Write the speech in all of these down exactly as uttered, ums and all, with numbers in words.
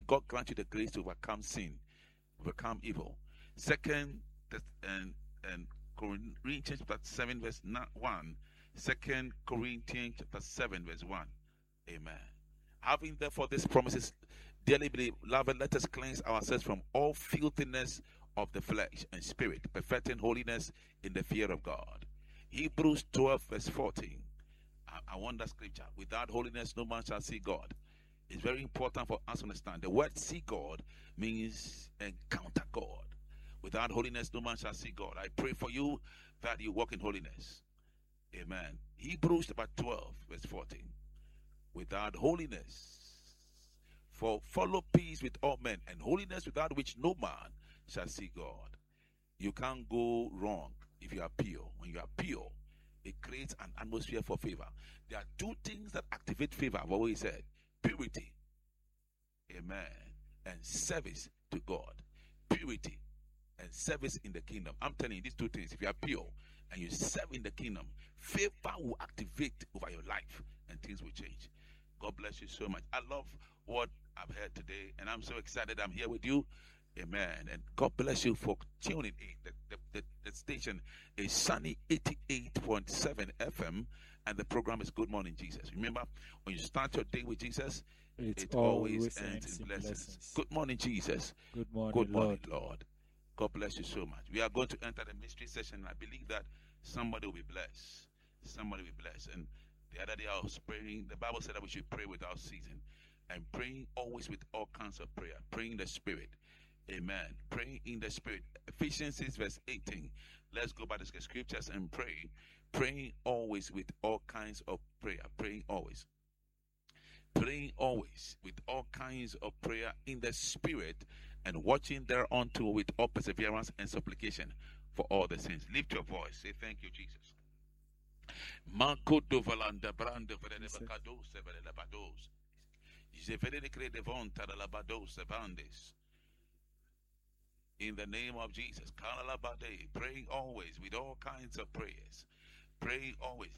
God grant you the grace to overcome sin, overcome evil. Second, and and Corinthians chapter seven verse one. Second Corinthians chapter seven verse one. Amen. Having therefore these promises, dearly beloved, let us cleanse ourselves from all filthiness of the flesh and spirit, perfecting holiness in the fear of God. Hebrews twelve verse fourteen. I, I want that scripture. Without holiness, no man shall see God. It's very important for us to understand. The word see God means encounter God. Without holiness, no man shall see God. I pray for you that you walk in holiness. Amen. Hebrews chapter twelve verse fourteen. Without holiness, for follow peace with all men, and holiness without which no man shall see God. You can't go wrong if you are pure. When you are pure, it creates an atmosphere for favor. There are two things that activate favor. What we said: purity, amen, and service to God. Purity and service in the kingdom. I'm telling you these two things. If you are pure and you serve in the kingdom, favor will activate over your life and things will change. God bless you so much. I love what I've heard today, and I'm so excited I'm here with you. Amen. And God bless you for tuning in. The, the, the, the station is Sunny eighty-eight point seven F M, and the program is Good Morning Jesus. Remember, when you start your day with Jesus, It's it always always ends ends in in blessings. blessings. Good morning, Jesus. Good morning, Good morning, Lord. Lord. God bless you so much. We are going to enter the mystery session. I believe that somebody will be blessed. Somebody will be blessed. And the other day I was praying. The Bible said that we should pray without ceasing. And praying always with all kinds of prayer. Praying in the Spirit. Amen. Praying in the Spirit. Ephesians six verse eighteen. Let's go by the scriptures and pray. Praying always with all kinds of prayer. Praying always. Praying always with all kinds of prayer in the Spirit, and watching thereunto with all perseverance and supplication for all the saints. Lift your voice. Say thank you, Jesus. In the name of Jesus. Praying always with all kinds of prayers. Praying always.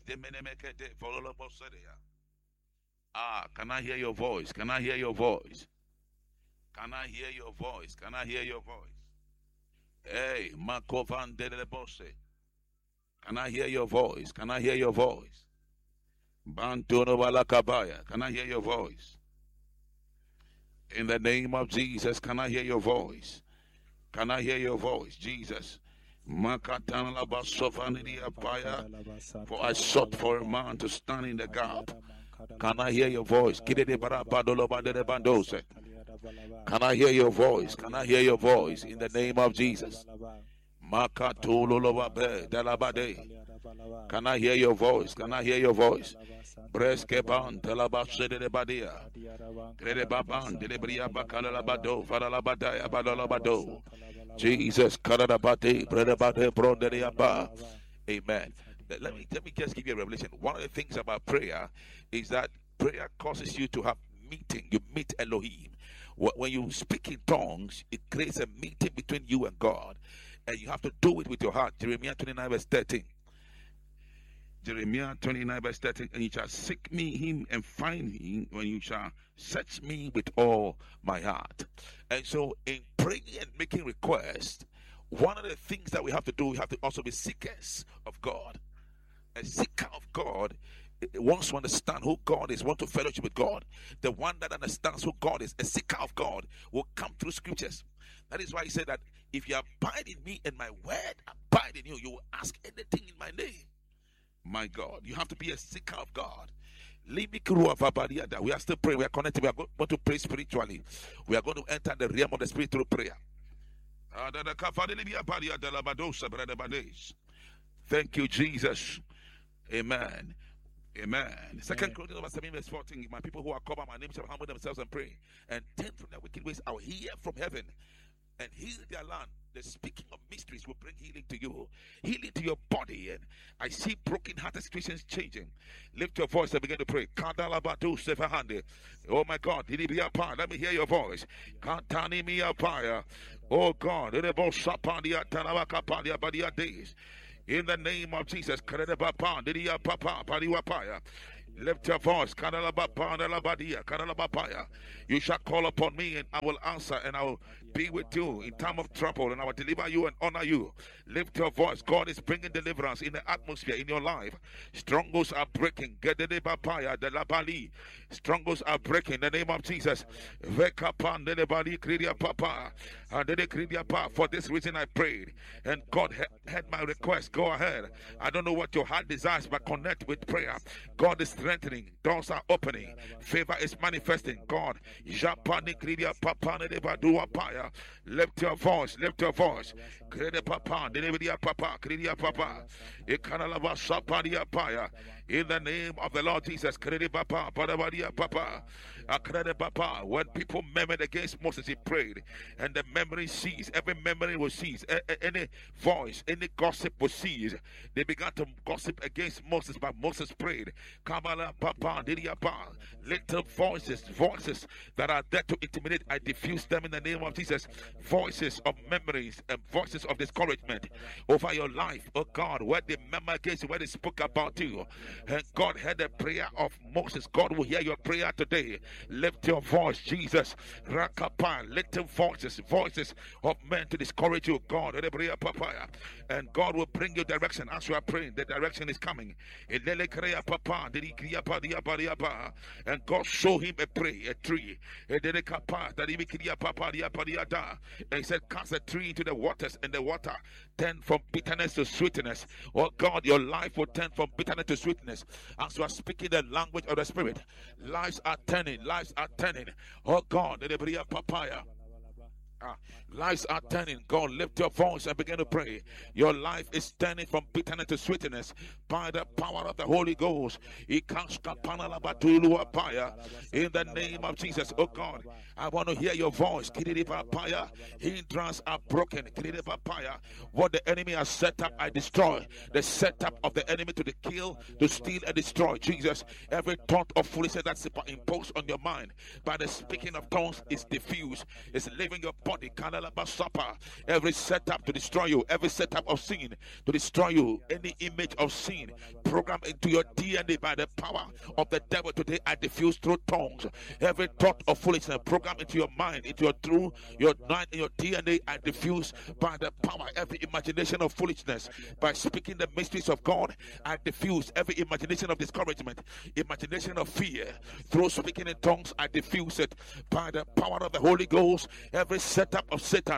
Ah, can I hear your voice? Can I hear your voice? Can I hear your voice? Can I hear your voice? Hey, Makovan Delebose. Can I hear your voice? Can I hear your voice? Bantono Balakabaya. Can I hear your voice? In the name of Jesus, can I hear your voice? Can I hear your voice, Jesus? Makatana Labasofani Apaya. For I sought for a man to stand in the gap. Can I hear your voice? Can I hear your voice? Can I hear your voice in the name of Jesus? Can I hear your voice? Can I hear your voice? Breskeban telabasede de badia. Gredebaban delebria bakalabado faralabadaya badalabado. Jesus karadabate bredabade broderiaba. Amen. Let me let me just give you a revelation. One of the things about prayer is that prayer causes you to have meeting. You meet Elohim. When you speak in tongues, it creates a meeting between you and God, and you have to do it with your heart. Jeremiah twenty-nine verse thirteen. Jeremiah twenty-nine verse thirteen. And you shall seek me him and find him when you shall search me with all my heart. And so in praying and making requests, one of the things that we have to do, we have to also be seekers of God. A seeker of God wants to understand who God is, wants to fellowship with God. The one that understands who God is, a seeker of God, will come through scriptures. That is why he said that if you abide in me and my word abide in you, you will ask anything in my name. My God, you have to be a seeker of God. We are still praying. We are connected. We are going to pray spiritually. We are going to enter the realm of the spirit through prayer. Thank you, Jesus. Amen. Amen. Second Corinthians seven verse fourteen. My people who are called by my name shall humble themselves and pray and turn from their wicked ways. I will hear from heaven and heal their land. The speaking of mysteries will bring healing to you, healing to your body. And I see broken hearted situations changing. Lift your voice and begin to pray. Oh my God, let me hear your voice. Oh God, in the name of Jesus, Lift your voice. You shall call upon me and I will answer and I will be with you in time of trouble and I will deliver you and honor you. Lift your voice. God is bringing deliverance in the atmosphere in your life. Strongholds are breaking. Strongholds are breaking in the name of Jesus. For this reason I prayed and God heard my request. Go ahead. I don't know what your heart desires, but connect with prayer. God is strengthening. Doors are opening. Favor is manifesting. God. Lift your voice. Lift your voice. In the name of the Lord Jesus. When people murmured against Moses, he prayed, and the memory ceased. Every memory will cease. Any voice, any gossip will cease. They began to gossip against Moses, but Moses prayed. Little voices, voices that are there to intimidate, I diffuse them in the name of Jesus. Voices of memories and voices of discouragement over your life, oh God, where they murmur against you, where they spoke about you. And God heard the prayer of Moses. God will hear your prayer today. Lift your voice, Jesus. Rakapa, little voices, voices of men to discourage you, God. And God will bring you direction as you are praying. The direction is coming. And God show him a tree, a tree. And he said, cast a tree into the waters, and the water turn from bitterness to sweetness. Oh God, your life will turn from bitterness to sweetness. As you are speaking the language of the Spirit, lives are turning, lives are turning. Oh God, the papaya. Ah, lives are turning. God, lift your voice and begin to pray. Your life is turning from bitterness to sweetness by the power of the Holy Ghost. In the name of Jesus, oh God, I want to hear your voice. Hindrance are broken. What the enemy has set up, I destroy. The setup of the enemy to the kill, to steal, and destroy. Jesus, every thought of foolishness that's imposed on your mind by the speaking of tongues is diffused. It's leaving your body. Every setup to destroy you, every setup of sin to destroy you, any image of sin programmed into your D N A by the power of the devil today, I diffuse through tongues. Every thought of foolishness programmed into your mind, into your through your mind, in your D N A, I diffuse by the power. Every imagination of foolishness, by speaking the mysteries of God, I diffuse every imagination of discouragement, imagination of fear. Through speaking in tongues, I diffuse it by the power of the Holy Ghost. Every setup of Satan,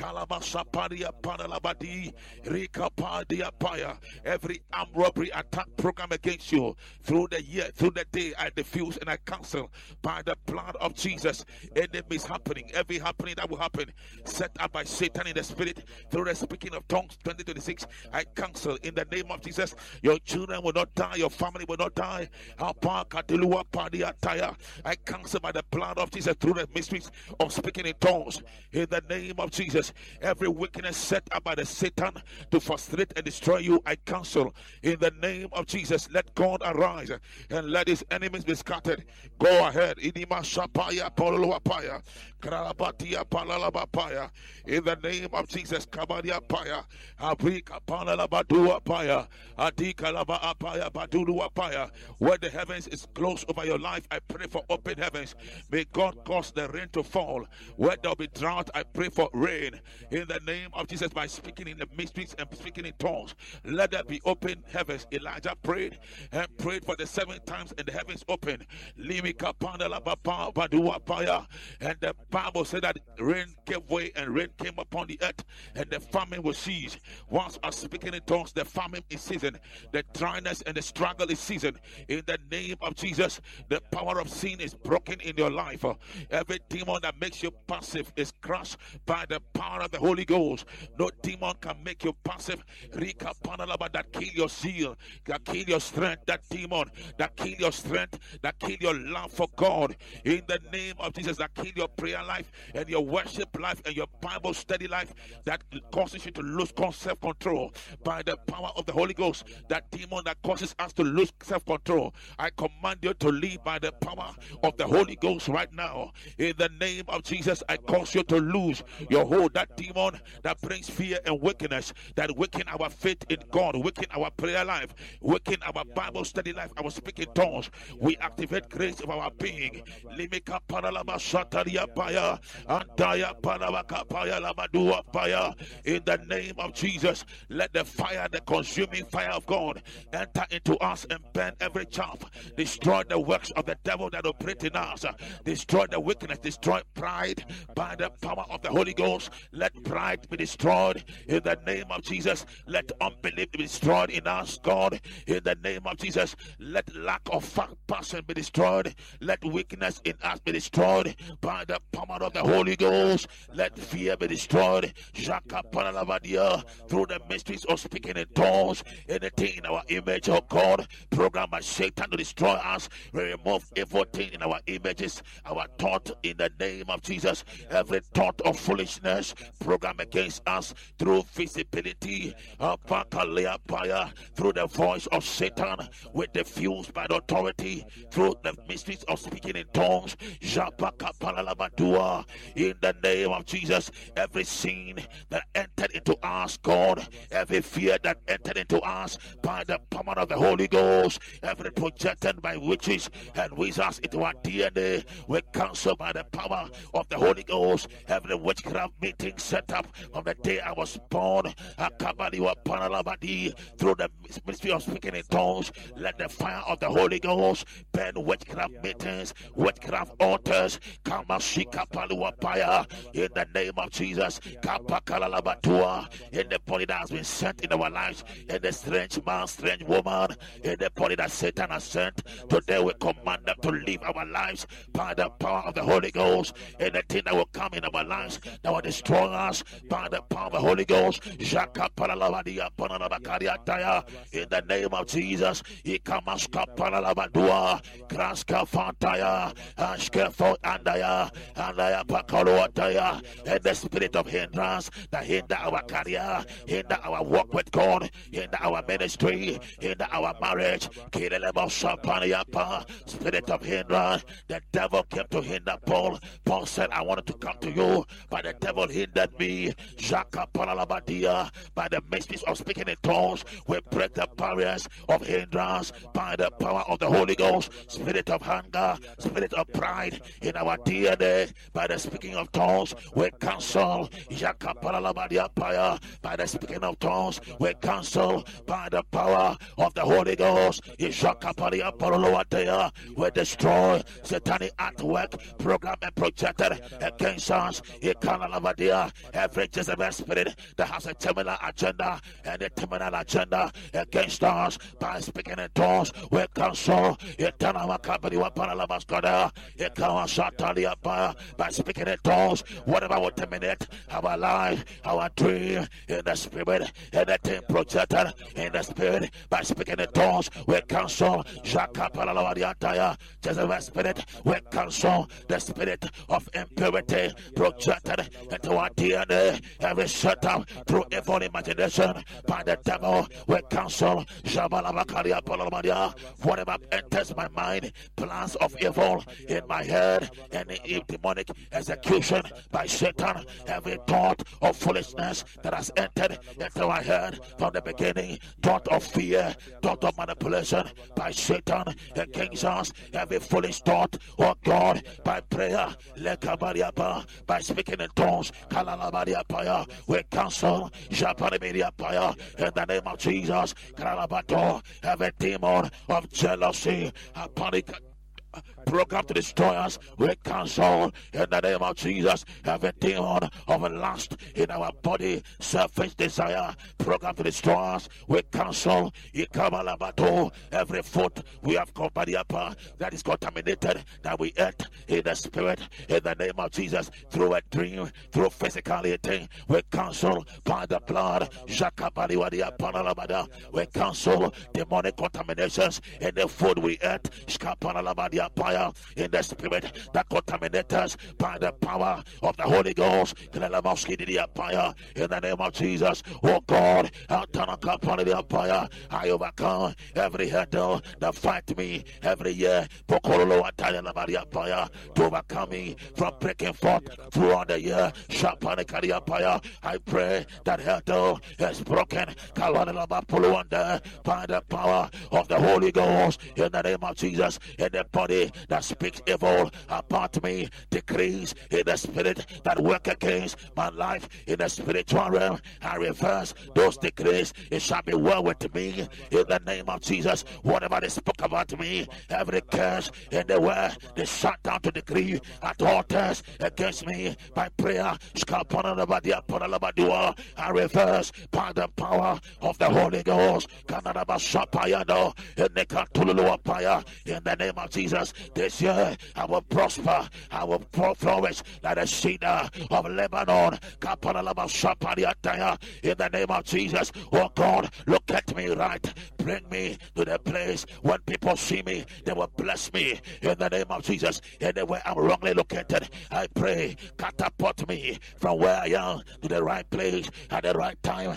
every armed robbery attack program against you through the year, through the day, I diffuse and I cancel by the blood of Jesus. Enemies happening, every happening that will happen, set up by Satan in the spirit through the speaking of tongues twenty twenty-six, I cancel in the name of Jesus. Your children will not die, your family will not die. I cancel by the blood of Jesus through the mysteries of speaking in tongues. In the name of Jesus, every wickedness set up by the Satan to frustrate and destroy you, I cancel. In the name of Jesus, let God arise and let his enemies be scattered. Go ahead. In the name of Jesus, where the heavens is closed over your life, I pray for open heavens. May God cause the rain to fall. Where there will be drought, I pray for rain. In the name of Jesus, by speaking in the mysteries and speaking in tongues, let there be open heavens. Elijah prayed and prayed for the seven times, and the heavens opened. And the Bible said that rain gave way and rain came upon the earth, and the famine was ceased. Once I speaking in tongues, the famine is seasoned, the dryness and the struggle is seasoned. In the name of Jesus, the power of sin is broken in your life. Every demon that makes you passive is crushed by the power of the Holy Ghost. No demon can make you passive. That kill your zeal, that kill your strength, that demon that kill your strength, that kill your love for God. In the name of Jesus, that kill your prayer life and your worship life and your Bible study life, that causes you to lose self-control by the power of the Holy Ghost. That demon that causes us to lose self-control, I command you to leave by the power of the Holy Ghost right now. In the name of Jesus, I cause you to lose your hold. That demon that brings fear and wickedness, that weaken our faith in God, weaken our prayer life, weaken our Bible study life, our speaking tongues. We activate grace of our being. Limika paralaba shataria paya, andaya paravaka paya lamadua paya. In the name of Jesus, let the fire, the consuming fire of God, enter into us and burn every chaff. Destroy the works of the devil that operate in us. Destroy the wickedness. Destroy pride by the power of the Holy Ghost. Let pride be destroyed in the name of Jesus. Let unbelief be destroyed in us, God. In the name of Jesus, let lack of fact passion be destroyed. Let weakness in us be destroyed by the power of the Holy Ghost. Let fear be destroyed. Jaka Paralavadia, through the mysteries of speaking in tongues, anything in our image, oh God, program by Satan to destroy us. We remove everything in our images, our thought in the name of Jesus. Every thought of foolishness program against us through visibility, uh, through the voice of Satan, with diffused by the authority through the mysteries of speaking in tongues. In the name of Jesus, every sin that entered into us, God, every fear that entered into us by the power of the Holy Ghost, every projection by witches and wizards into our D N A, we cancel by the power of the Holy Ghost. Every witchcraft meeting set up from the day I was born, through the mystery of speaking in tongues, let the fire of the Holy Ghost burn witchcraft meetings, witchcraft altars, in the name of Jesus. In the body that has been sent in our lives, in the strange man, strange woman, in the body that Satan has sent, today we command them to live our lives by the power of the Holy Ghost. Anything that will come in our lives that will destroy us by the power of the Holy Ghost, in the name of Jesus. And the spirit of hindrance that hinder our career, hinder our walk with God, hinder our ministry, hinder our marriage, spirit of hindrance. The devil came to hinder Paul. Paul said, I wanted to come to you, but the devil hindered me. By the mysteries of speaking in tongues, we break the barriers of hindrance by the power of the Holy Ghost. Spirit of hunger, spirit of pride in our D N A, by the speaking of tongues, we cancel. By the speaking of tongues, we cancel by the power of the Holy Ghost. We destroy satanic artwork, program and projected against us. Every Jezebel spirit that has a terminal agenda and a terminal agenda against us, by speaking in tongues, we cancel. By speaking in tongues, whatever will terminate our life, our dream in the spirit, anything projected in the spirit, by speaking in tongues, we cancel. Jezebel spirit, we cancel the spirit of impurity projected into our D N A, every setup through evil imagination by the devil, we cancel. Whatever enters my mind, plans of evil in my head, and demonic execution by Satan, every thought of foolishness that has entered into my head from the beginning, thought of fear, thought of manipulation by Satan against us, every foolish thought, oh God, by prayer, by speaking in tongues, we cancel in the name of Jesus. Every demon of jealousy, panic, program to destroy us, we cancel in the name of Jesus. Every demon of lust in our body, selfish desire, program to destroy us, we cancel. Every foot we have companiapa that is contaminated, that we ate in the spirit, in the name of Jesus, through a dream, through physical eating, we cancel by the blood. We cancel demonic contaminations in the food we ate. Fire in the spirit that contaminates us by the power of the Holy Ghost. In the name of Jesus, oh God, I overcome every hurdle that fight me every year to overcome me from breaking forth throughout the year. I pray that hurdle is broken by the power of the Holy Ghost. In the name of Jesus, in the body that speaks evil about me, decrees in the spirit that work against my life in the spiritual realm, I reverse those decrees. It shall be well with me in the name of Jesus. Whatever they spoke about me, every curse in the word, they shut down to decree at altars against me by prayer. I reverse by the power of the Holy Ghost. In the name of Jesus, this year I will prosper, I will flourish like a cedar of Lebanon. In the name of Jesus, oh God, look at me right, bring me to the place when people see me, they will bless me. In the name of Jesus, anywhere I'm wrongly located, I pray, catapult me from where I am to the right place at the right time.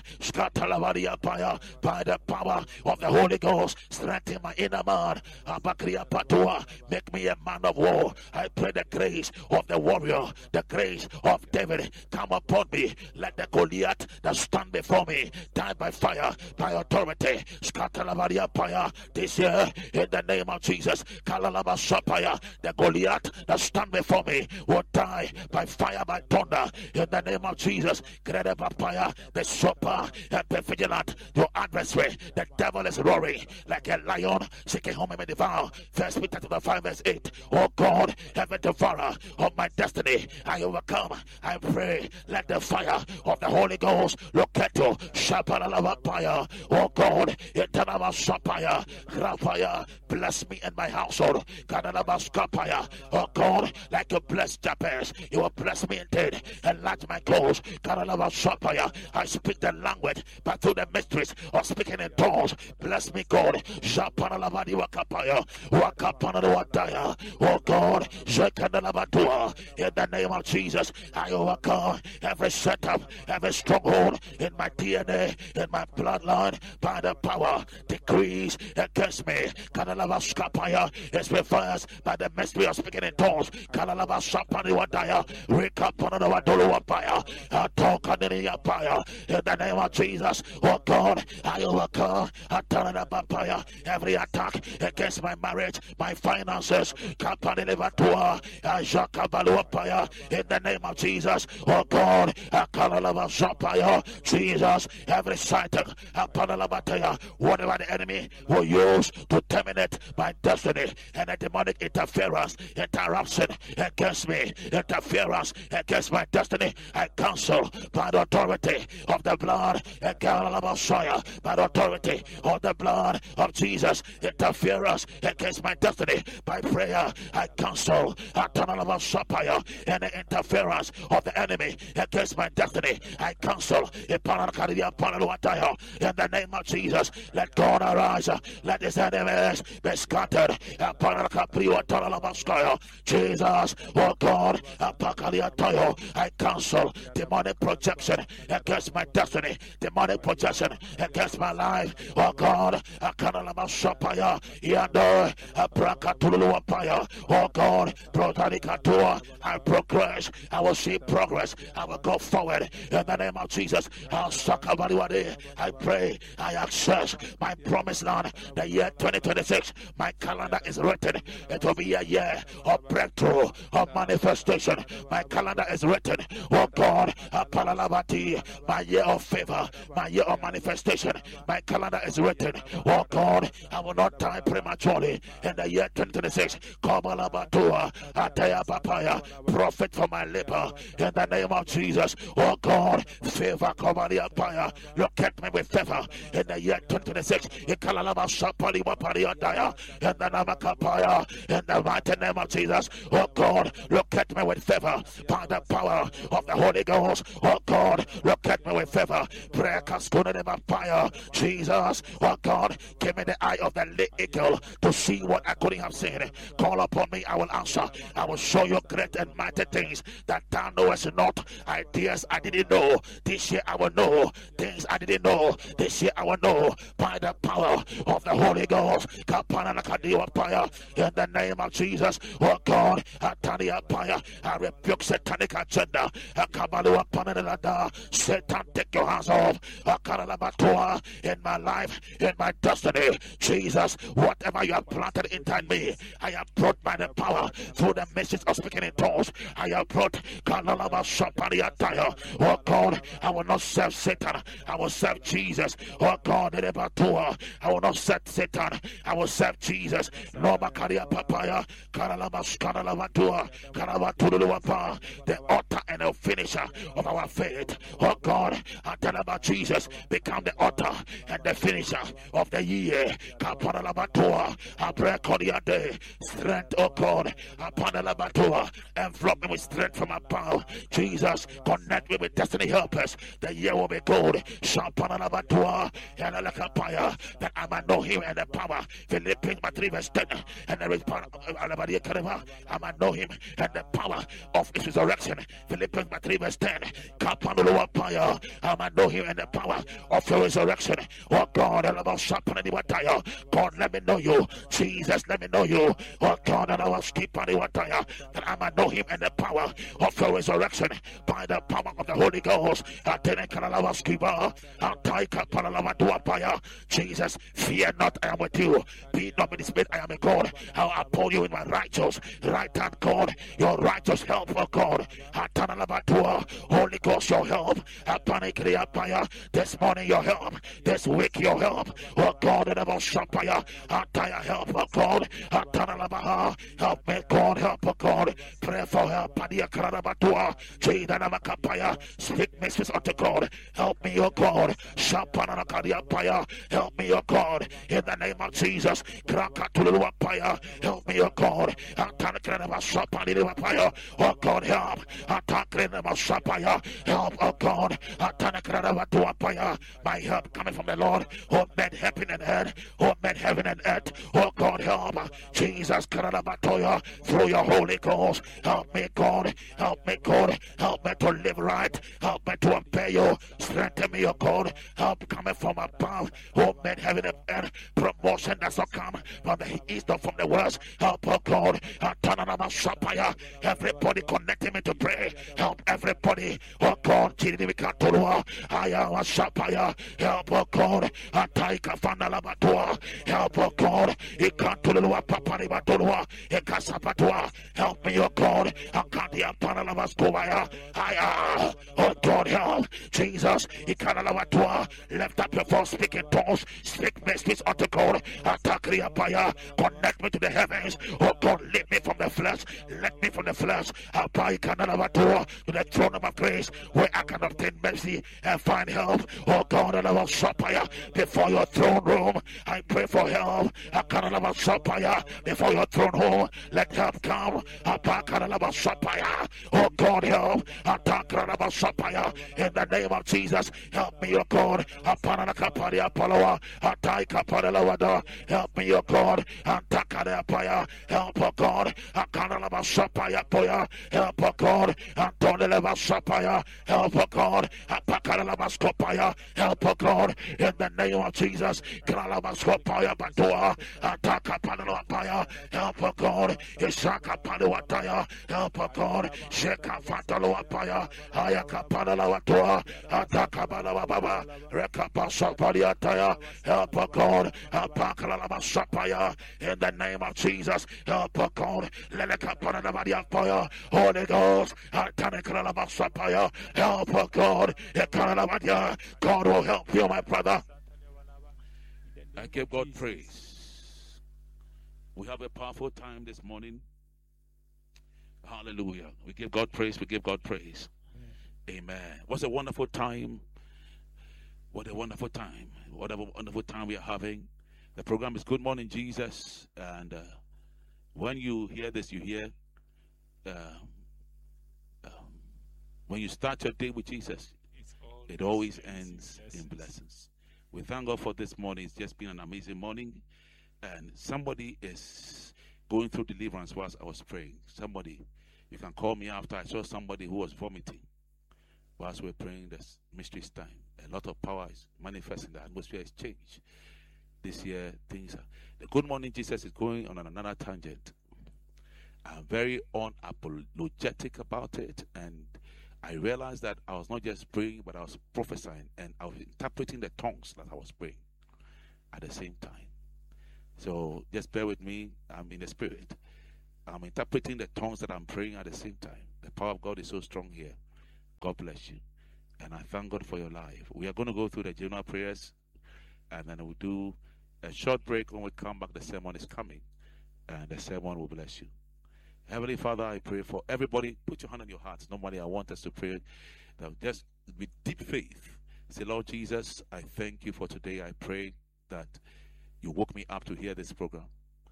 By the power of the Holy Ghost, strengthen my inner man. Make me a man of war. I pray the grace of the warrior, the grace of David come upon me. Let the Goliath that stand before me die by fire, by authority. This year, in the name of Jesus, the Goliath that stand before me will die by fire, by thunder. In the name of Jesus, the super, the vigilant, your adversary, the devil is roaring like a lion seeking whom he may devour. First Peter five verse eight. Oh God, heaven devourer of my destiny, I overcome. I pray, let the fire of the Holy Ghost look at you. Oh God, eternal sapphire, rapaya, bless me and my household. Oh God, like you blessed Jabez, you will bless me indeed. Enlarge my cause. I speak the language, but through the mysteries of speaking in tongues. Bless me, God. Oh God, in the name of Jesus, I overcome every setup, every stronghold in my D N A, in my bloodline, by the power decrees against me. It's reversed by the mystery of speaking in tongues. In the name of Jesus, oh God, I overcome every attack against my marriage, my finances. In the name of Jesus, oh God, Jesus, every sighting, whatever the enemy will use to terminate my destiny, and a demonic interference, interruption against me, interference against my destiny, I cancel by the authority of the blood, by the authority of the blood of Jesus. Interference against my destiny by prayer, I cancel any interference of the enemy against my destiny. I cancel in the name of Jesus. Let God arise, let his enemies be scattered. Jesus, oh God, I cancel demonic projection against my destiny, demonic projection against my life. Oh God, oh God, I progress, I will see progress, I will go forward in the name of Jesus. I pray, I access my promised land, the year twenty twenty-six. My calendar is written, it will be a year of breakthrough, of manifestation. My calendar is written, oh God, my year of favor, my year of manifestation. My calendar is written, oh God, I will not die prematurely in the year twenty twenty-six. Profit for my labor in the name of Jesus. Oh God, favor, look at me with favor in the year twenty twenty-six. twenty-six. In the mighty name of Jesus, oh God, look at me with favor by the power of the Holy Ghost. Oh God, look at me with favor. Prayer fire. Jesus, oh God, give me the eye of the eagle to see what I couldn't have seen. Call upon me, I will answer. I will show you great and mighty things that thou knowest not. Ideas I didn't know. This year I will know. Things I didn't know. This year I will know by the power of the Holy Ghost. In the name of Jesus, oh God, I rebuke satanic agenda. Satan, take your hands off in my life, in my destiny. Jesus, whatever you have planted inside me, I have brought by the power through the message of speaking in tongues. I have brought oh God, I will not serve Satan, I will serve Jesus. Oh God, I will not serve Satan, I will serve Jesus. No Makaria Papaya, the author and the finisher of our faith. Oh God, I tell about Jesus, become the author and the finisher of the year. I pray, day, strength, oh God, envelop me with strength from above. Jesus, connect me with destiny helpers. The year will be good. That I might know him and the power. Philippians three verse ten. And there is power. I might know him and the power of his resurrection. Philippians three verse ten. I might know him and the power of your resurrection. Oh God, God, let me know you. Jesus, let me know you. Oh God, and I will skip on the water. That I might know him and the power of your resurrection by the power of the Holy Ghost. Jesus, fear not, I am with you. Be not dismayed, I am a God. I'll uphold you in my righteous right hand, God. Your righteous help, oh God. Holy Ghost, your help. This morning, your help. This week, your help. Oh God, and about Shapaya. Help, oh God. Help me, God. Help, oh God. Pray for help. Speak messages unto God. Help me, oh God. Help me, oh God. In the name of Jesus. Help me, oh God. Oh God, help. Help, oh God. My help coming from the Lord. Oh, made heaven and earth. Oh, made heaven and earth. Oh God, help. Jesus, through your Holy Ghost. Help me, God. Help me, God. Help me to live right. Help me to obey you. Strengthen me, oh God. Help coming from above. Oh, made heaven and earth. Promotion that's not come from the east or from the west. Help, oh God. Everybody connecting me to pray. Help everybody. Oh God. Help, oh God. Help, oh God. Help me, oh God. Oh God, help. Jesus. Lift up your voice, speak in tongues. Speak messages unto God. Connect me to the heavens. Oh God, lift me from the flesh. Let me from the flesh. To the throne of grace where I can obtain mercy and find help. Oh God, and I will shopaya before your throne room. I pray for help. I can't shopaya before your throne room. Let help come. Oh God, help. In the name of Jesus, help me, oh God. Help me, oh God. Help, oh God. Help, oh God. Help, oh God. Help, oh God. In the name of Jesus. Help, oh God. Help, oh God. Help, oh God. Sheka Fatalo Apaya, Ayaka Padalawatua, Atakabalababa, Rekapasapadiataya, help a God, Apakalabasapaya, in the name of Jesus, help a God, Lelekapanabadiapaya, Holy Ghost, Atanakalabasapaya, help a God, Ekalamadia, God will help you, my brother. I give God praise. We have a powerful time this morning. Hallelujah. We give God praise. We give God praise. Amen. Amen. What's a wonderful time What a wonderful time. What a wonderful time we are having. The program is Good Morning Jesus. And uh, when you hear this, you hear, uh, um, when you start your day with Jesus, it always ends in blessings. We thank God for this morning. It's just been an amazing morning. And somebody is going through deliverance whilst I was praying. Somebody, you can call me after. I saw somebody who was vomiting whilst we were praying this mysteries time. A lot of power is manifesting. The atmosphere is changed. This year, things are. The Good Morning Jesus is going on another tangent. I'm very unapologetic about it. And I realized that I was not just praying, but I was prophesying. And I was interpreting the tongues that I was praying at the same time. So just bear with me. I'm in the spirit. I'm interpreting the tongues that I'm praying at the same time. The power of God is so strong here. God bless you. And I thank God for your life. We are going to go through the general prayers, and then we'll do a short break. When we come back, the sermon is coming, and the sermon will bless you. Heavenly Father, I pray for everybody. Put your hand on your hearts. Normally, I want us to pray that just with deep faith. Say, Lord Jesus, I thank you for today. I pray that you woke me up to hear this program.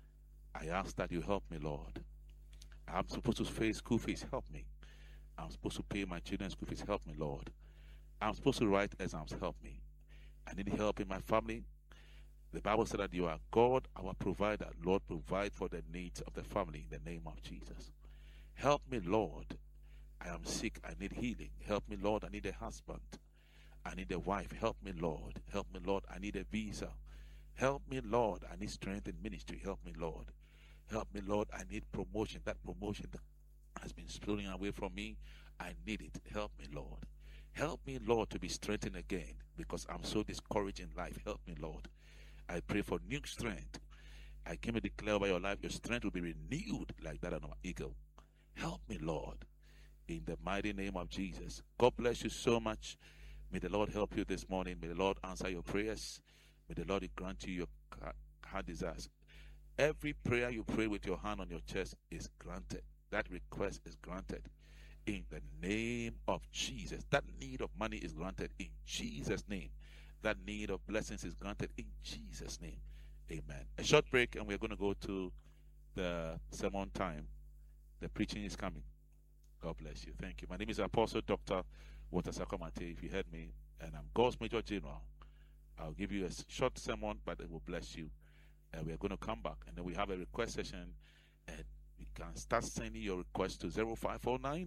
I ask that you help me, Lord. I'm supposed to pay school fees. Help me. I'm supposed to pay my children's school fees. Help me, Lord. I'm supposed to write exams. Help me. I need help in my family. The Bible said that you are God, our provider. Lord, provide for the needs of the family in the name of Jesus. Help me, Lord. I am sick. I need healing. Help me, Lord. I need a husband. I need a wife. Help me, Lord. Help me, Lord. I need a visa. Help me, Lord. I need strength in ministry. Help me, Lord. Help me, Lord. I need promotion. That promotion that has been stealing away from me, I need it. Help me, Lord. Help me, Lord, to be strengthened again because I'm so discouraged in life. Help me, Lord. I pray for new strength. I came to declare over your life, your strength will be renewed like that of an eagle. Help me, Lord, in the mighty name of Jesus. God bless you so much. May the Lord help you this morning. May the Lord answer your prayers. May the Lord grant you your heart desires. Every prayer you pray with your hand on your chest is granted. That request is granted in the name of Jesus. That need of money is granted in Jesus' name. That need of blessings is granted in Jesus' name. Amen. A short break and we're going to go to the sermon time. The preaching is coming. God bless you. Thank you. My name is Apostle Doctor Walter Sakomate, if you heard me, and I'm God's Major General. I'll give you a short sermon, but it will bless you. And we're going to come back, and then we have a request session, and you can start sending your request to zero five four nine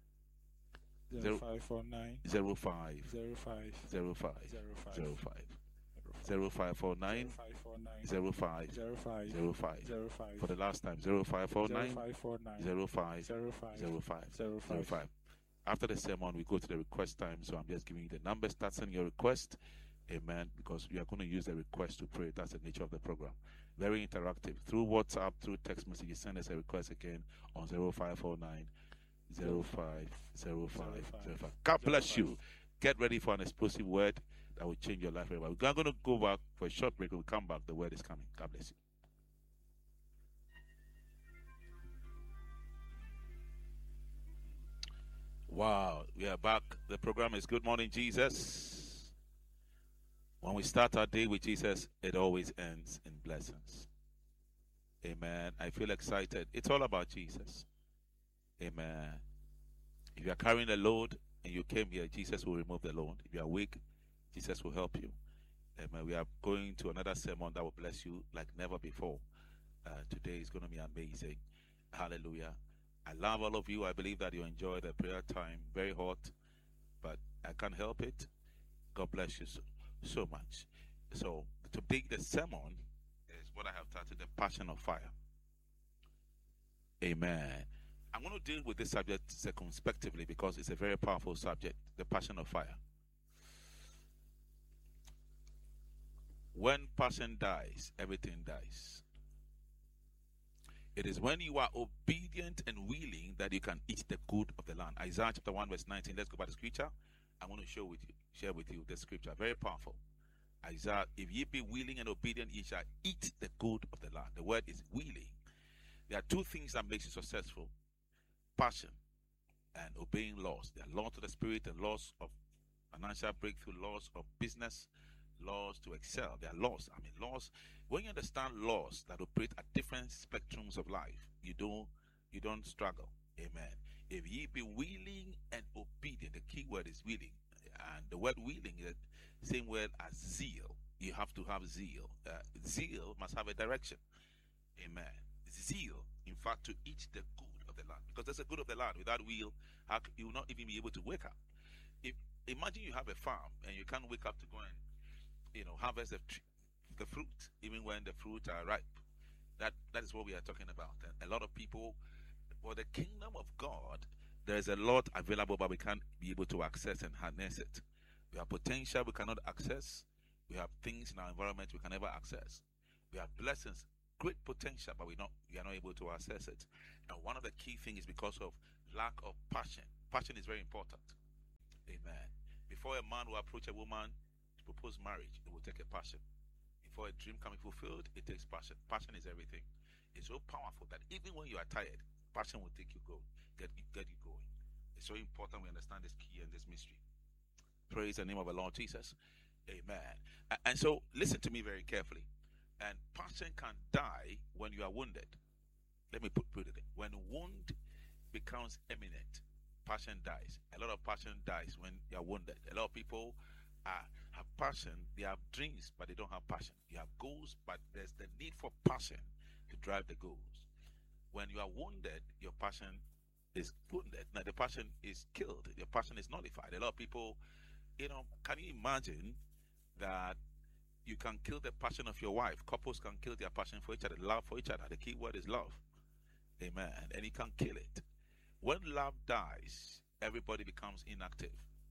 zero five four nine zero five zero five zero five zero five zero five four nine zero five zero five for the last time zero five four nine zero five zero five zero five. After the sermon, we go to the request time, so I'm just giving you the number. Start sending your request. Amen. Because we are going to use the request to pray. That's the nature of the program. Very interactive. Through WhatsApp, through text messages, send us a request again on zero five four nine zero five zero five zero five. God bless you. Get ready for an explosive word that will change your life forever. We're going to go back for a short break. We'll come back. The word is coming. God bless you. Wow. We are back. The program is Good Morning Jesus. When we start our day with Jesus, it always ends in blessings. Amen. I feel excited. It's all about Jesus. Amen. If you are carrying a load and you came here, Jesus will remove the load. If you are weak, Jesus will help you. Amen. We are going to another sermon that will bless you like never before. Uh, today is going to be amazing. Hallelujah. I love all of you. I believe that you enjoy the prayer time. Very hot, but I can't help it. God bless you so, so much. So today the sermon is what I have titled The Passion of Fire. Amen. I'm going to deal with this subject circumspectively because it's a very powerful subject, the passion of fire. When passion dies, everything dies. It is when you are obedient and willing that you can eat the good of the land. Isaiah chapter one verse nineteen. Let's go by the scripture. I want to show with you, share with you the scripture. Very powerful. Isaiah, if ye be willing and obedient, ye shall eat the good of the land. The word is willing. There are two things that makes you successful. Passion and obeying laws. There are laws of the spirit and laws of financial breakthrough, laws of business, laws to excel. There are laws. I mean, laws. When you understand laws that operate at different spectrums of life, you don't you don't struggle. Amen. If ye be willing and obedient, the key word is willing, and the word willing is the same word as zeal. You have to have zeal. Uh, zeal must have a direction. Amen. Zeal, in fact, to eat the good of the land, because there's a good of the land. Without will, how c- you will not even be able to wake up. If imagine you have a farm and you can't wake up to go and you know harvest the, tr- the fruit, even when the fruit are ripe. That that is what we are talking about. And a lot of people, for the kingdom of God, there is a lot available, but we can't be able to access and harness it. We have potential we cannot access. We have things in our environment we can never access. We have blessings, great potential, but we not we are not able to access it. And one of the key things is because of lack of passion. Passion is very important. Amen. Before a man will approach a woman to propose marriage, it will take a passion. Before a dream can be fulfilled, it takes passion. Passion is everything. It's so powerful that even when you are tired, passion will take you go, get get you going. It's so important we understand this key and this mystery. Praise the name of the Lord Jesus. Amen. A- And so listen to me very carefully. And passion can die when you are wounded. Let me put, put it in. When wound becomes imminent, passion dies. A lot of passion dies when you are wounded. A lot of people are, have passion, they have dreams, but they don't have passion. You have goals, but there's the need for passion to drive the goals. When you are wounded, your passion is wounded. Now the passion is killed. Your passion is nullified. A lot of people, you know, can you imagine that you can kill the passion of your wife? Couples can kill their passion for each other, love for each other. The key word is love. Amen. And you can kill it. When love dies, everybody becomes inactive.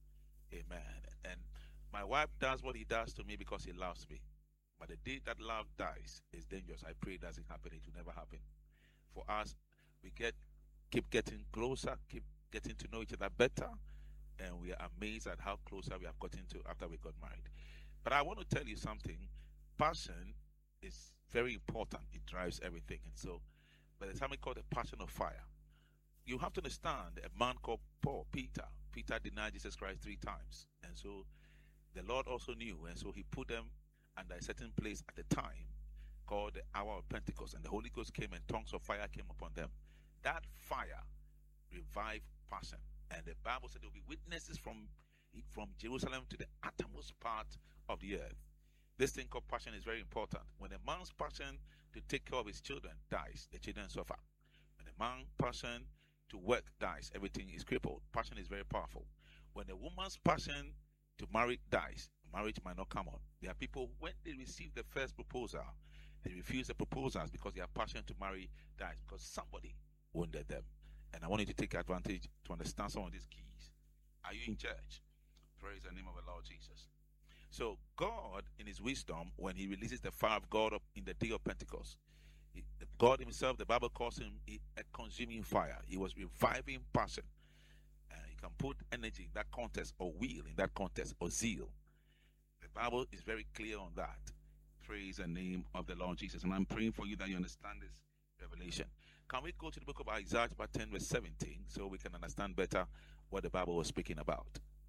Amen. And my wife does what he does to me because he loves me. But the day that love dies is dangerous. I pray it doesn't happen. It will never happen. For us, we get keep getting closer, keep getting to know each other better, and we are amazed at how closer we have gotten to after we got married. But I want to tell you something. Passion is very important. It drives everything. And so, by the time we call the passion of fire, you have to understand a man called Paul, Peter. Peter denied Jesus Christ three times. And so, the Lord also knew. And so, he put them under a certain place at the time called the hour of Pentecost. And the Holy Ghost came and tongues of fire came upon them. That fire revived passion. And the Bible said there will be witnesses from, from Jerusalem to the uttermost part of the earth. This thing called passion is very important. When a man's passion to take care of his children dies, the children suffer. When a man's passion to work dies, everything is crippled. Passion is very powerful. When a woman's passion to marry dies, marriage might not come on. There are people, when they receive the first proposal, they refuse the proposals because their passion to marry dies, because somebody wounded them. And I want you to take advantage to understand some of these keys. Are you in church? Praise the name of the Lord Jesus. So God, in his wisdom, when he releases the fire of God up in the day of Pentecost, he, God himself, the Bible calls him a consuming fire. He was reviving passion. And he can put energy in that context, or will in that context, or zeal. The Bible is very clear on that. Praise the name of the Lord Jesus. And I'm praying for you that you understand this revelation. Can we go to the book of Isaiah chapter ten verse seventeen so we can understand better what the Bible was speaking about?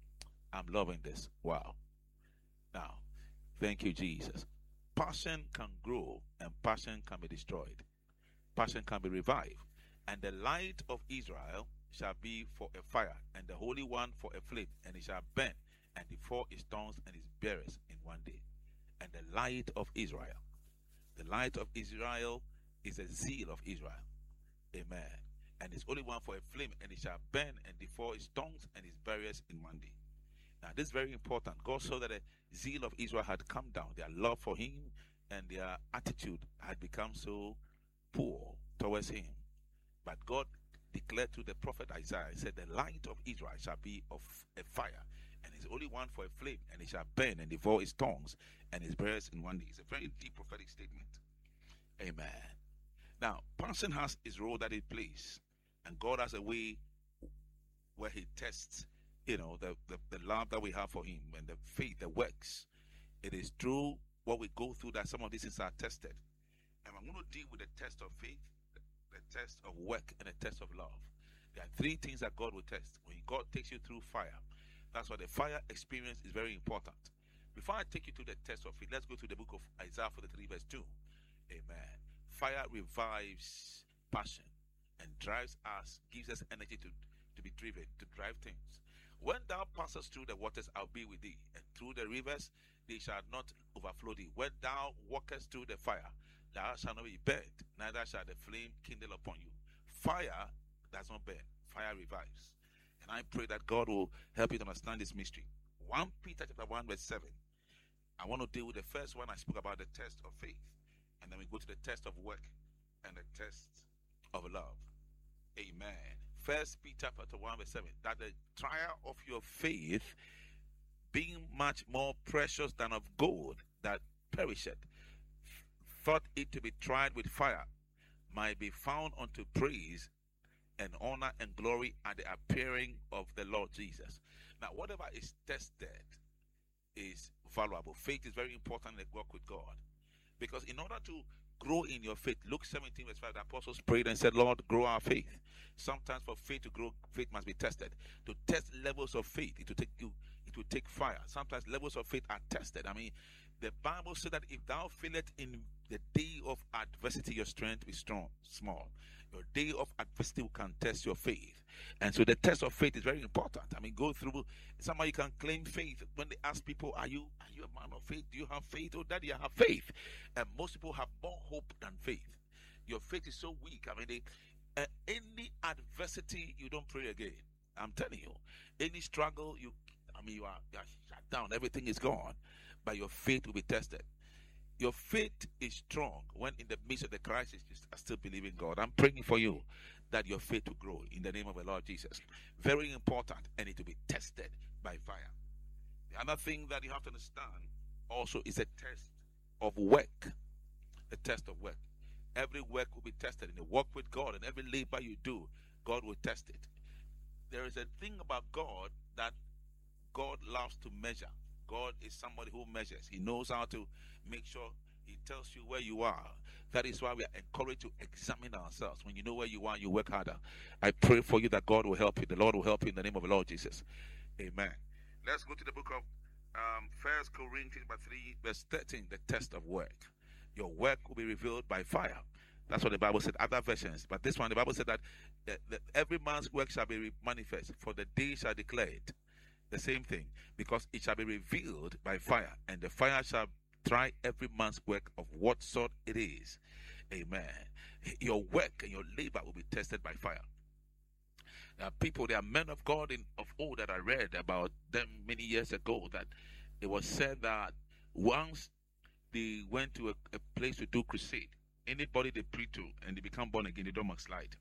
I'm loving this. Wow. Now, thank you, Jesus. Passion can grow and passion can be destroyed. Passion can be revived. And the light of Israel shall be for a fire, and the Holy One for a flame, and it shall burn, and devour its tongues and its bearers in one day. And the light of Israel. The light of Israel is the zeal of Israel. Amen. And it's only one for a flame, and it shall burn and devour its tongues and its barriers in one day. Now, this is very important. God saw that the zeal of Israel had come down. Their love for him and their attitude had become so poor towards him. But God declared to the prophet Isaiah, he said, the light of Israel shall be of a fire, and it's only one for a flame, and it shall burn and devour its tongues and its barriers in one day. It's a very deep prophetic statement. Amen. Now, passion has his role that it plays, and God has a way where he tests, you know, the, the, the love that we have for him and the faith that works. It is through what we go through that some of these things are tested. And I'm going to deal with the test of faith, the, the test of work, and the test of love. There are three things that God will test. When God takes you through fire, That's why the fire experience is very important. Before I take you to the test of faith, let's go to the book of Isaiah forty-three, verse two. Amen. Fire revives passion and drives us, gives us energy to, to be driven, to drive things. When thou passest through the waters, I'll be with thee, and through the rivers, they shall not overflow thee. When thou walkest through the fire, thou shalt not be burnt, neither shall the flame kindle upon you. Fire does not burn, fire revives. And I pray that God will help you to understand this mystery. First Peter chapter one, verse seven. I want to deal with the first one. I spoke about the test of faith. And then we go to the test of work and the test of love. Amen. First Peter chapter one, verse seven. That the trial of your faith, being much more precious than of gold that perisheth, thought it to be tried with fire, might be found unto praise and honor and glory at the appearing of the Lord Jesus. Now, whatever is tested is valuable. Faith is very important in the work with God. Because in order to grow in your faith, Luke seventeen, verse five, the apostles prayed and said, Lord, grow our faith. Sometimes for faith to grow, faith must be tested. To test levels of faith, it will take you, it will take fire. Sometimes levels of faith are tested. I mean, the Bible said that if thou feelest in the day of adversity, your strength is strong, small. Your day of adversity can test your faith. And so the test of faith is very important. I mean, go through, somebody can claim faith. When they ask people, are you are you a man of faith? Do you have faith? Oh, daddy, I have faith. And most people have more hope than faith. Your faith is so weak. I mean, they, uh, any adversity, you don't pray again. I'm telling you. Any struggle, you, I mean, you are, you are shut down. Everything is gone. But your faith will be tested. Your faith is strong when in the midst of the crisis you are still believing God. I'm praying for you that your faith will grow in the name of the Lord Jesus. Very important, and it will be tested by fire. The other thing that you have to understand also is a test of work. A test of work. Every work will be tested. In the walk with God and every labor you do, God will test it. There is a thing about God that God loves to measure. God is somebody who measures. He knows how to make sure he tells you where you are. That is why we are encouraged to examine ourselves. When you know where you are, you work harder. I pray for you that God will help you. The Lord will help you in the name of the Lord Jesus. Amen. Let's go to the book of um, First Corinthians three, verse thirteen, the test of work. Your work will be revealed by fire. That's what the Bible said. Other versions. But this one, the Bible said that, that, that every man's work shall be manifest, for the day shall declare it. The same thing, because it shall be revealed by fire, and the fire shall try every man's work of what sort it is. Amen. Your work and your labor will be tested by fire. There are people, there are men of God in, of old that I read about them many years ago, that it was said that once they went to a, a place to do crusade, anybody they pray to and they become born again, they don't backslide.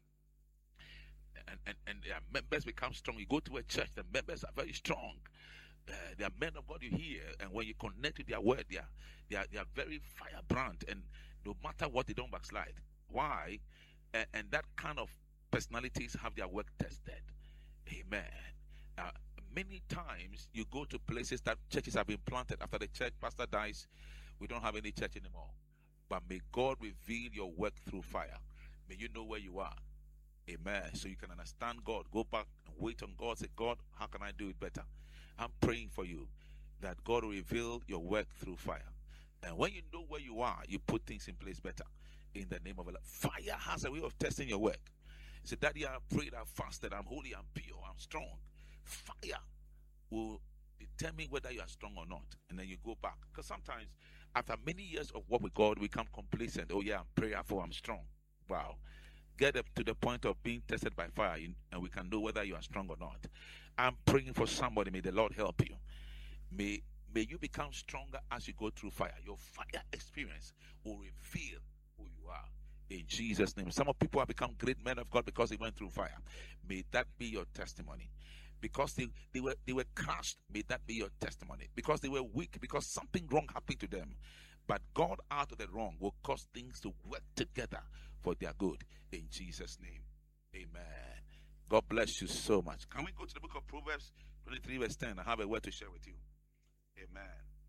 And, and, and their members become strong. You go to a church, the members are very strong. Uh, they are men of God you hear, and when you connect to their word, they are, they are, they are very firebrand, and no matter what, they don't backslide. Why? Uh, and that kind of personalities have their work tested. Amen. Uh, many times you go to places that churches have been planted. After the church pastor dies, we don't have any church anymore. But may God reveal your work through fire. May you know where you are. Amen. So you can understand God. Go back and wait on God. Say, God, how can I do it better? I'm praying for you that God will reveal your work through fire. And when you know where you are, you put things in place better. In the name of Allah. Fire has a way of testing your work. Say, Daddy, I prayed, I fasted, I'm holy, I'm pure, I'm strong. Fire will determine whether you are strong or not. And then you go back. Because sometimes, after many years of work with God, we become complacent. Oh yeah, I'm prayerful, I'm strong. Wow. Get up to the point of being tested by fire, and we can know whether you are strong or not. I'm praying for somebody. May the Lord help you. May, may you become stronger as you go through fire. Your fire experience will reveal who you are. In Jesus' name. Some of people have become great men of God because they went through fire. May that be your testimony. Because they, they were they were crushed, may that be your testimony. Because they were weak, because something wrong happened to them. But God out of the wrong will cause things to work together for their good. In Jesus' name. Amen. God bless you so much. Can we go to the book of Proverbs twenty-three verse ten? I have a word to share with you. Amen.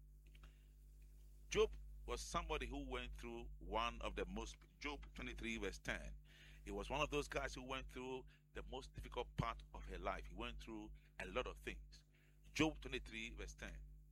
Job was somebody who went through one of the most, Job twenty-three verse ten. He was one of those guys who went through the most difficult part of her life. He went through a lot of things. Job twenty-three, verse ten.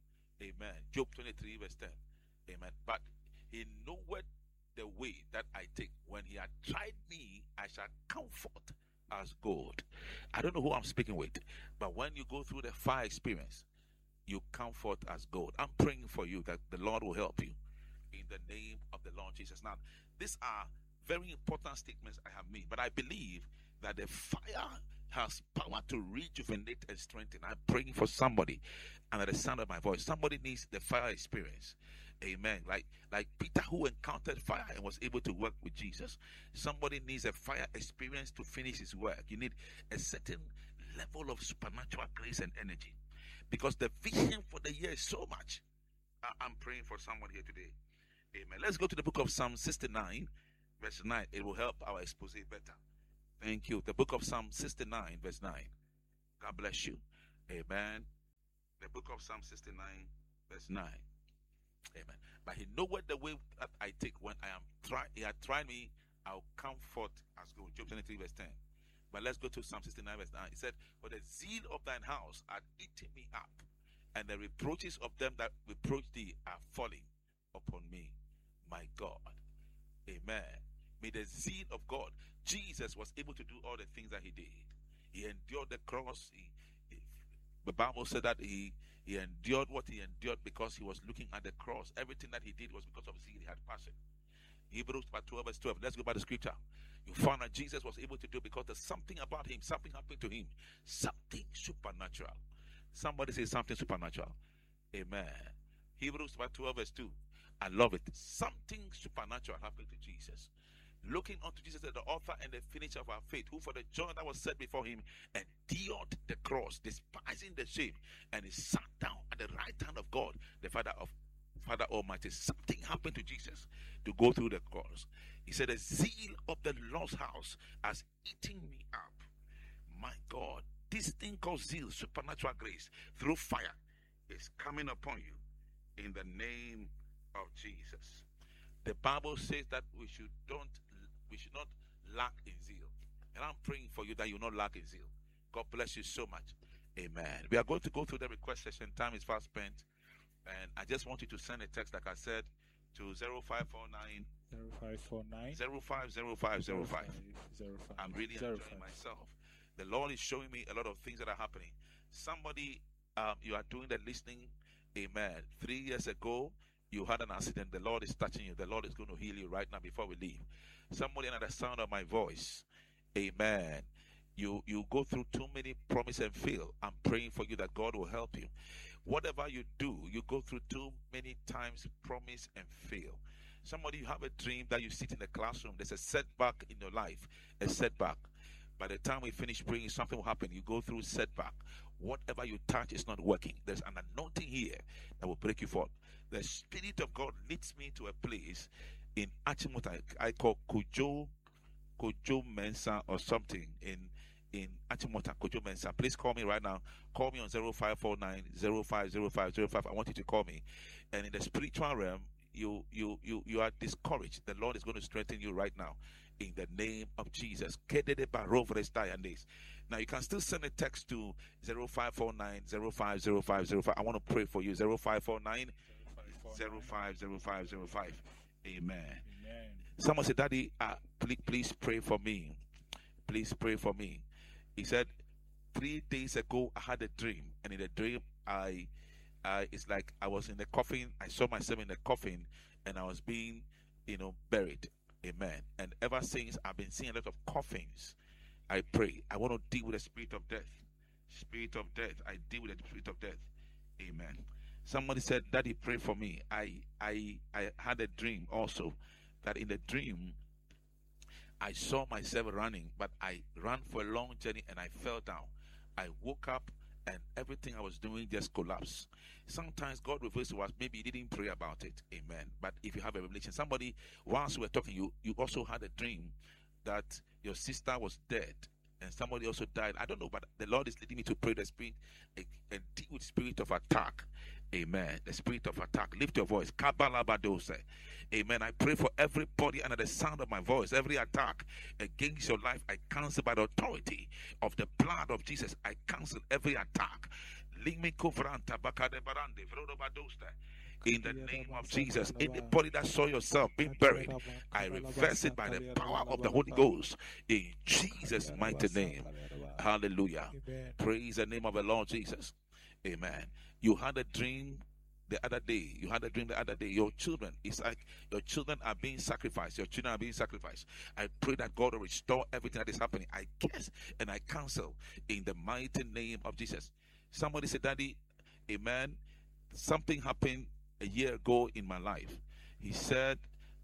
Amen. Job twenty-three, verse ten. Amen. But he knoweth the way that I take. When he had tried me, I shall comfort as gold. I don't know who I'm speaking with, but when you go through the fire experience, you comfort as gold. I'm praying for you that the Lord will help you in the name of the Lord Jesus. Now, these are very important statements I have made, but I believe that the fire has power to rejuvenate and strengthen. I'm praying for somebody under the sound of my voice. Somebody needs the fire experience. Amen. Like like Peter, who encountered fire and was able to work with Jesus. Somebody needs a fire experience to finish his work. You need a certain level of supernatural grace and energy, because the vision for the year is so much. I- I'm praying for someone here today. Amen. Let's go to the book of Psalm sixty-nine, verse nine. It will help our expose better. Thank you. The book of Psalm sixty-nine, verse nine. God bless you. Amen. The book of Psalm sixty-nine, verse nine. Amen. But he knoweth the way that I take. When I am tried, he had tried me, I'll comfort as gold. Job twenty-three, verse ten. But let's go to Psalm sixty-nine, verse nine. He said, for the zeal of thine house hath eaten me up, and the reproaches of them that reproach thee are falling upon me. My God. Amen. May the zeal of God. Jesus was able to do all the things that he did. He endured the cross. He, he, the Bible said that he, he endured what he endured because he was looking at the cross. Everything that he did was because of zeal. He had passion. Hebrews twelve, verse twelve. Let's go by the scripture. You found that Jesus was able to do because there's something about him. Something happened to him. Something supernatural. Somebody say something supernatural. Amen. Hebrews twelve, verse two. I love it. Something supernatural happened to Jesus. Looking unto Jesus as the author and the finisher of our faith, who for the joy that was set before him endured the cross, despising the shame, and he sat down at the right hand of God, the Father of Father Almighty. Something happened to Jesus to go through the cross. He said, the zeal of the Lord's house has eaten me up. My God, this thing called zeal, supernatural grace through fire, is coming upon you in the name of Jesus. The Bible says that we should don't we should not lack in zeal. And I'm praying for you that you will not lack in zeal. God bless you so much. Amen. We are going to go through the request session. Time is fast spent. And I just want you to send a text, like I said, to zero five four nine zero five four nine zero five zero five zero five. zero five. I'm really zero enjoying five. myself. The Lord is showing me a lot of things that are happening. Somebody, um, you are doing the listening. Amen. Three years ago, you had an accident. The Lord is touching you. The Lord is going to heal you right now before we leave. Somebody under the sound of my voice. Amen. You you go through too many promise and fail. I'm praying for you that God will help you. Whatever you do, you go through too many times promise and fail. Somebody, you have a dream that you sit in the classroom. There's a setback in your life. A setback. By the time we finish praying, something will happen. You go through setback. Whatever you touch is not working. There's an anointing here that will break you forth. The Spirit of God leads me to a place in Achimota. I call Kojo, Kojo Mensa or something in in Achimota, Kojo Mensa. Please call me right now. Call me on zero five four nine zero five zero five zero five. I want you to call me. And in the spiritual realm, you you you you are discouraged. The Lord is going to strengthen you right now in the name of Jesus. Now you can still send a text to zero five four nine zero five zero five zero five. I want to pray for you. zero five four nine zero five zero five zero five. Amen. Amen. Someone said, Daddy, uh, please, please pray for me. Please pray for me. He said, three days ago, I had a dream. And in the dream, I, I, it's like I was in the coffin. I saw myself in the coffin and I was being, you know, buried. Amen. And ever since, I've been seeing a lot of coffins. I pray. I want to deal with the spirit of death. Spirit of death. I deal with the spirit of death. Amen. Somebody said, Daddy, pray for me. I, I, I had a dream also that in the dream, I saw myself running, but I ran for a long journey and I fell down. I woke up and everything I was doing just collapsed. Sometimes God reveals to us, maybe you didn't pray about it. Amen. But if you have a revelation, somebody, whilst we were talking, you, you also had a dream that your sister was dead and somebody also died. I don't know, but the Lord is leading me to pray the spirit and deal with the spirit of attack. Amen. The spirit of attack. Lift your voice. Kabalabadose. Amen. I pray for everybody under the sound of my voice. Every attack against your life, I cancel by the authority of the blood of Jesus. I cancel every attack. In the name of Jesus, anybody that saw yourself being buried, I reverse it by the power of the Holy Ghost. In Jesus' mighty name. Hallelujah. Praise the name of the Lord Jesus. Amen. You had a dream the other day. You had a dream the other day. Your children, it's like your children are being sacrificed. Your children are being sacrificed. I pray that God will restore everything that is happening. I guess and I cancel in the mighty name of Jesus. Somebody said, Daddy, amen, something happened a year ago in my life. He said,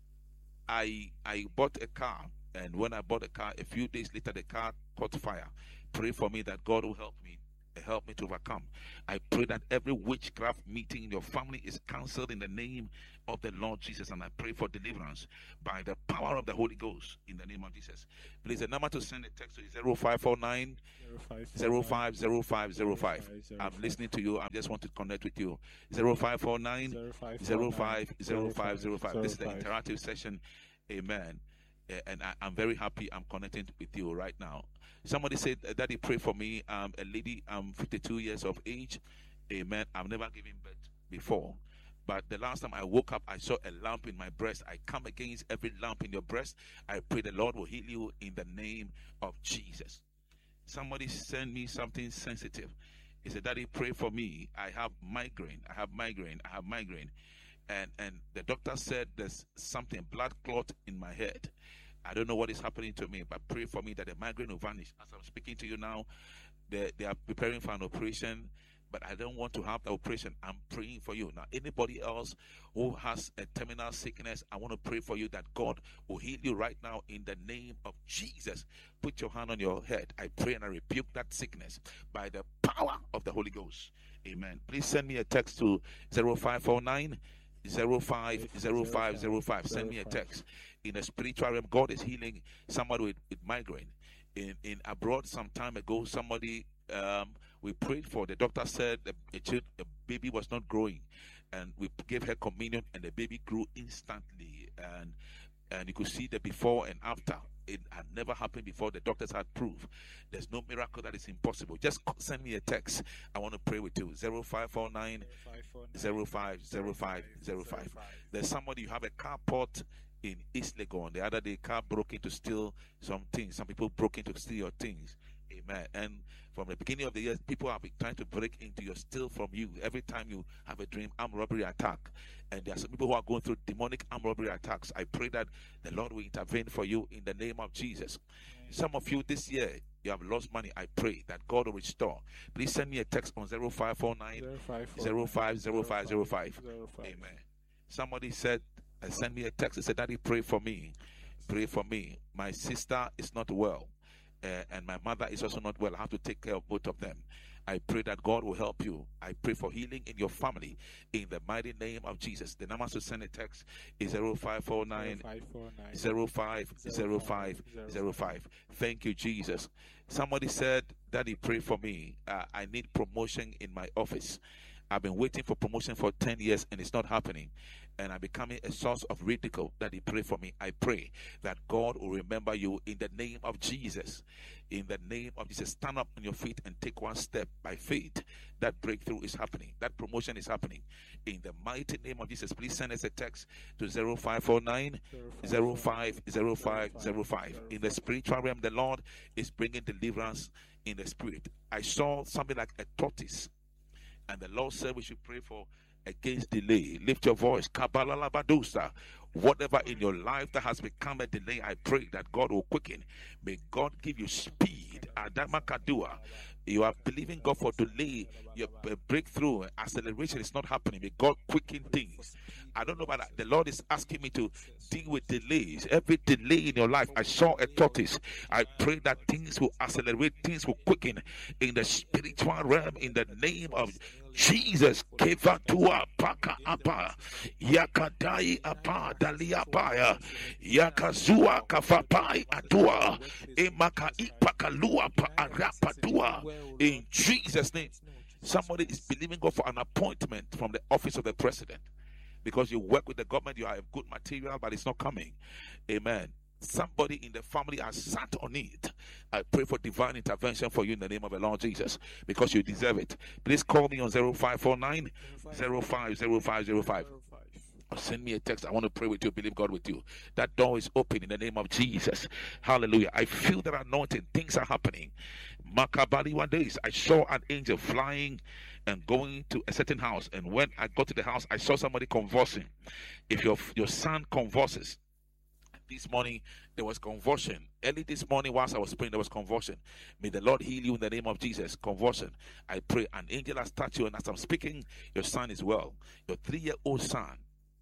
I I bought a car, and when I bought a car, a few days later the car caught fire. Pray for me that God will help me, help me to overcome. I pray that every witchcraft meeting in your family is cancelled in the name of the Lord Jesus, and I pray for deliverance by the power of the Holy Ghost in the name of Jesus. Please, the number to send a text to is zero five four nine zero five zero five zero five. I'm listening to you. I just want to connect with you. zero five four nine zero five zero five zero five. This is the interactive session. Amen. And I, I'm very happy I'm connecting with you right now. Somebody said, Daddy, pray for me. I'm a lady. I'm fifty-two years of age. Amen. I've never given birth before. But the last time I woke up, I saw a lump in my breast. I come against every lump in your breast. I pray the Lord will heal you in the name of Jesus. Somebody send me something sensitive. He said, Daddy, pray for me. I have migraine. I have migraine. I have migraine. And, and the doctor said there's something, blood clot in my head. I don't know what is happening to me, but pray for me that the migraine will vanish. As I'm speaking to you now, they, they are preparing for an operation, but I don't want to have the operation. I'm praying for you. Now, anybody else who has a terminal sickness, I want to pray for you that God will heal you right now in the name of Jesus. Put your hand on your head. I pray and I rebuke that sickness by the power of the Holy Ghost. Amen. Please send me a text to zero five four nine zero five zero five zero five. Send me a text. In the spiritual realm, God is healing somebody with, with migraine. In in abroad, some time ago, somebody um, we prayed for. The doctor said the, a, child, a baby was not growing, and we gave her communion, and the baby grew instantly. And and you could see the before and after. It had never happened before. The doctors had proof. There's no miracle that is impossible. Just send me a text. I want to pray with you. zero five four nine zero five zero five zero five. There's somebody, you have a carport in East Legon. The other day, car broke in to steal some things. Some people broke in to steal your things. Amen. And from the beginning of the year, people have been trying to break into your, steal from you. Every time you have a dream, armed robbery attack. And there are some people who are going through demonic armed robbery attacks. I pray that the Lord will intervene for you in the name of Jesus. Amen. Some of you this year, you have lost money. I pray that God will restore. Please send me a text on zero five four nine zero five zero five zero five. Amen. Somebody said, uh, send me a text. They said, Daddy, pray for me. Pray for me. My sister is not well. Uh, and my mother is also not well. I have to take care of both of them. I pray that God will help you. I pray for healing in your family in the mighty name of Jesus. The number to send a text is zero five four nine zero five zero five zero five. Thank you, Jesus. Somebody said, Daddy, pray for me. Uh, I need promotion in my office. I've been waiting for promotion for ten years and it's not happening. And I'm becoming a source of ridicule. Daddy, pray for me. I pray that God will remember you in the name of Jesus. In the name of Jesus, stand up on your feet and take one step by faith. That breakthrough is happening. That promotion is happening. In the mighty name of Jesus, please send us a text to zero five four nine zero five zero five zero five. In the spiritual realm, the Lord is bringing deliverance in the spirit. I saw something like a tortoise. And the Lord said we should pray for against delay. Lift your voice. Kabalalabadusa. Whatever in your life that has become a delay, I pray that God will quicken. May God give you speed. Adamakadua. You are believing God for delay. Your breakthrough, acceleration is not happening. May God quicken things. I don't know about that. The Lord is asking me to deal with delays. Every delay in your life, I saw a tortoise. I pray that things will accelerate, things will quicken in the spiritual realm in the name of Jesus. Kevatua paka apa yakadai apa daliapaya yakazua kafapai atua emaka ipakalua pa arapatua. In Jesus' name, somebody is believing God for an appointment from the office of the president. Because you work with the government, you are a good material, but it's not coming. Amen. somebody in the family has sat on it. I pray for divine intervention for you in the name of the Lord Jesus, because you deserve it. Please call me on zero five four nine, zero five zero five zero five. Or send me a text. I want to pray with you, believe God with you. That door is open in the name of Jesus. Hallelujah. I feel that anointing. Things are happening. Makabali one day, I saw an angel flying and going to a certain house. And when I got to the house, I saw somebody convulsing. If your, your son convulses, this morning there was convulsion. Early this morning, whilst I was praying, there was convulsion. May the Lord heal you in the name of Jesus. Convulsion. I pray an angel has touched you, and as I'm speaking, your son is well. Your three-year-old son.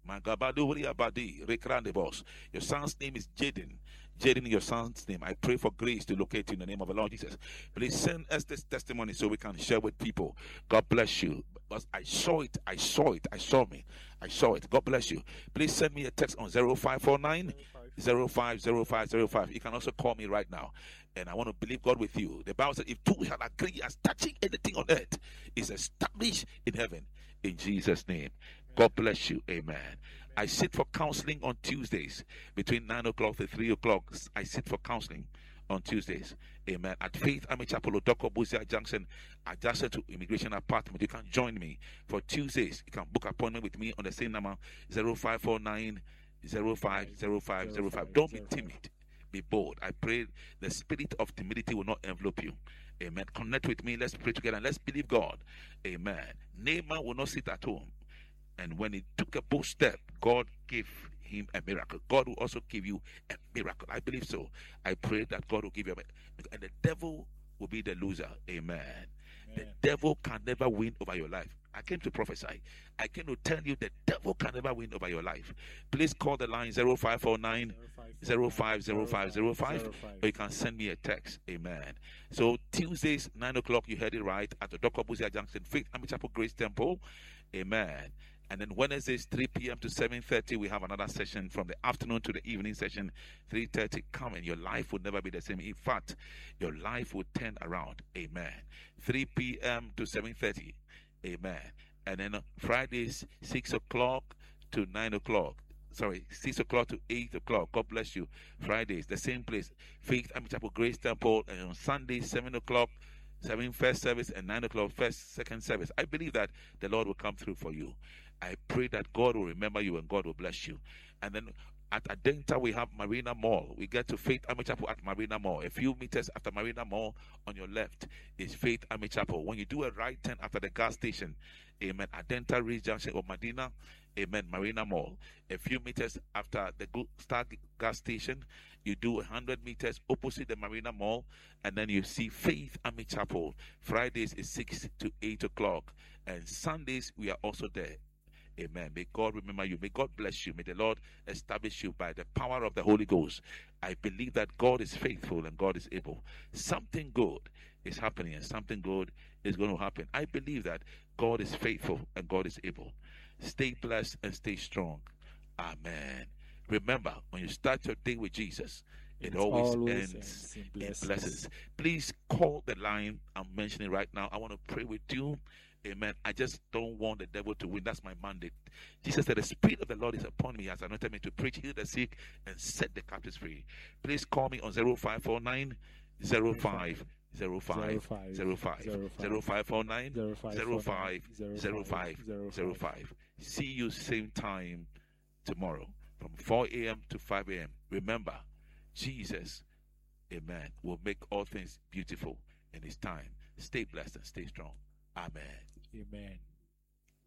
Your son's name is Jaden. Jaden, your son's name. I pray for grace to locate you in the name of the Lord Jesus. Please send us this testimony so we can share with people. God bless you. But I saw it. I saw it. I saw me. I saw it. God bless you. Please send me a text on zero five four nine, zero five zero five zero five. You can also call me right now. And I want to believe God with you. The Bible says, if two shall agree as touching anything on earth, is established in heaven. In Jesus' name. God bless you. Amen. I sit for counseling on Tuesdays between nine o'clock to three o'clock. I sit for counseling on Tuesdays. Amen. At Faith Army Chapel, Odoko Buzia Junction, adjacent to Immigration Apartment. You can join me for Tuesdays. You can book appointment with me on the same number, zero five four nine, zero five zero five zero five. Don't be timid. Be bold. I pray the spirit of timidity will not envelop you. Amen. Connect with me. Let's pray together and let's believe God. Amen. Naaman will not sit at home. And when he took a bold step, God gave him a miracle. God will also give you a miracle. I believe so. I pray that God will give you a miracle. And the devil will be the loser. Amen. Amen. The devil can never win over your life. I came to prophesy. I came to tell you the devil can never win over your life. Please call the line zero five four nine, zero five zero five zero five, or you can send me a text. Amen. So Tuesdays, nine o'clock, you heard it right, at the Odoko Buzia Junction, Faith Army Chapel, Grace Temple. Amen. And then Wednesdays, three p.m. to seven thirty, we have another session from the afternoon to the evening session, three thirty. Come and your life will never be the same. In fact, your life will turn around. Amen. three p.m. to seven thirty. Amen. And then Fridays, six o'clock to nine o'clock. Sorry, six o'clock to eight o'clock. God bless you. Fridays, the same place. Faith Army Chapel, Grace Temple. And on Sundays, seven o'clock. seven first service and nine o'clock first second service. I believe that the Lord will come through for you. I pray that God will remember you and God will bless you. And then at Adenta, we have Marina Mall. We get to Faith Army Chapel at Marina Mall. A few meters after Marina Mall, on your left is Faith Army Chapel. When you do a right turn after the gas station, amen, Adenta Ridge Junction or Medina, amen, Marina Mall. A few meters after the Star gas station, you do one hundred meters opposite the Marina Mall, and then you see Faith Army Chapel. Fridays is six to eight o'clock, and Sundays we are also there. Amen. May God remember you. May God bless you. May the Lord establish you by the power of the Holy Ghost. I believe that God is faithful and God is able. Something good is happening and something good is going to happen. I believe that God is faithful and God is able. Stay blessed and stay strong. Amen. Remember, when you start your day with Jesus, it always, always ends in blessings. in blessings. Please call the line I'm mentioning right now. I want to pray with you. Amen. I just don't want the devil to win. That's my mandate. Jesus said, the Spirit of the Lord is upon me, has anointed me to preach, heal the sick, and set the captives free. Please call me on zero five four nine, zero five zero five zero five, zero five four nine, zero five zero five zero five. See you same time tomorrow from four a.m. to five a.m. Remember, Jesus, amen, will make all things beautiful in His time. Stay blessed and stay strong. Amen. Amen.